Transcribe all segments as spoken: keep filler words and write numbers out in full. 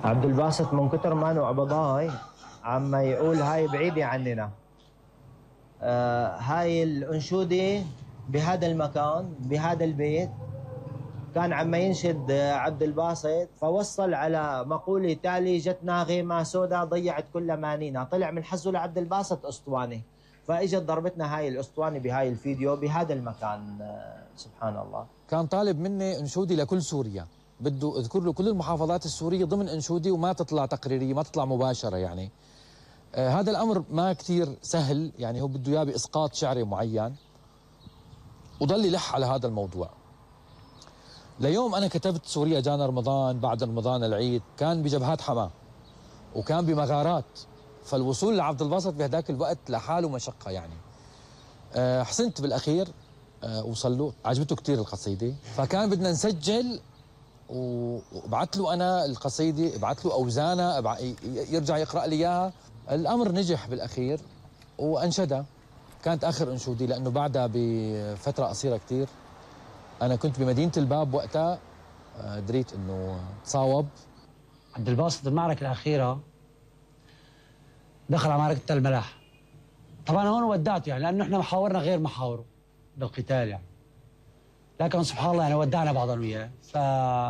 عبد الباسط من كتر ما انه عبضاي عم يقول هاي بعيدة عننا. آه هاي الأنشودة بهذا المكان بهذا البيت كان عم ينشد عبد الباسط، فوصل على مقولة تالي جتنا غيمة سودا ضيعت كل مانينا، طلع من حزه لعبد الباسط أسطوانة، فاجت ضربتنا هاي الأسطوانة بهاي الفيديو بهذا المكان. آه سبحان الله. كان طالب مني انشودي لكل سوريا، بده اذكر له كل المحافظات السورية ضمن انشودي وما تطلع تقريرية، ما تطلع مباشرة يعني. آه هذا الأمر ما كثير سهل، يعني هو بده إياه بإسقاط شعري معين، وضل يلح على هذا الموضوع. ليوم أنا كتبت سوريا جانا رمضان، بعد رمضان العيد، كان بجبهات حماة وكان بمغارات، فالوصول لعبد الباسط بهداك الوقت لحاله مشقة يعني. أه حسنت بالأخير أه وصل له، عجبته كثير القصيدة، فكان بدنا نسجل وبعت له أنا القصيدة، ابعت له أوزانها، يرجع يقرأ لي إياها. الأمر نجح بالأخير وأنشدها، كانت آخر أنشودي لأنه بعدها بفترة قصيرة كثير أنا كنت بمدينة الباب وقتها، دريت إنه تصاوب. عبد الباسط المعركة الأخيرة دخل على معركة تل ملاح. طبعا هون ودعته يعني، لأنه إحنا محاورنا غير محاوره بالقتال يعني. لكن سبحان الله يعني ودعنا بعضا وياه، ف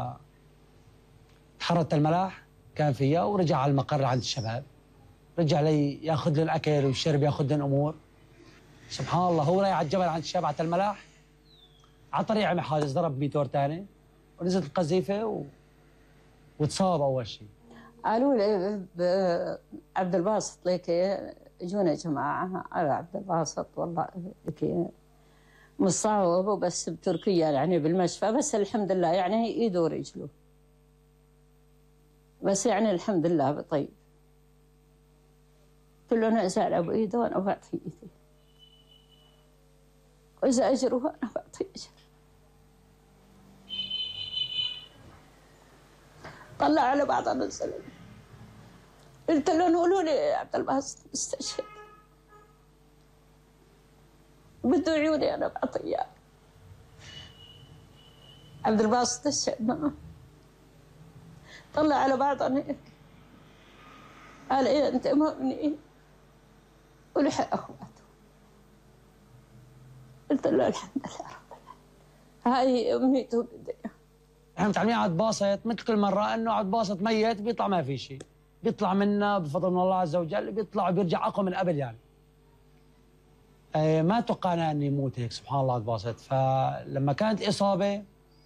تحرر تل ملاح كان فيها ورجع على المقر عند الشباب. رجع لي ياخذ له الأكل والشرب، ياخذ له الأمور. سبحان الله هو رايح على الجبل عند الشباب على تل ملاح، على طريق عمل حادث، ضرب ميتور ثاني ونزلت القذيفه و... وتصاب اول شيء. قالوا لي عبد الباسط ليك اجونا جماعه على عبد الباسط، والله ليك مصاوب وبس بتركيا يعني بالمشفى، بس الحمد لله يعني ايده ورجله، بس يعني الحمد لله بطيب. قلت له انا زعل ابو ايده وانا بعطي ايدي، واذا اجره انا بعطي اجر. طلع على بعضنا الزلمه، قلت لهم قولوا لي يا عبد الباسط استشهد، بده عيوني انا بعطي اياه. عبد الباسط استشهد معه، طلع على بعضنا هيك قال ايه انت مؤمني ولحق اخواته. قلت له الحمد لله رب العالمين، هاي امنيته بالدنيا. احنا متعلمين على عبد الباسط مثل كل مره انه عبد الباسط ميت بيطلع ما في شيء، بيطلع منا بفضل من الله عز وجل، بيطلع وبيرجع اقوى من قبل يعني. آه ما توقعنا انه يموت هيك، سبحان الله عبد الباسط. فلما كانت الاصابه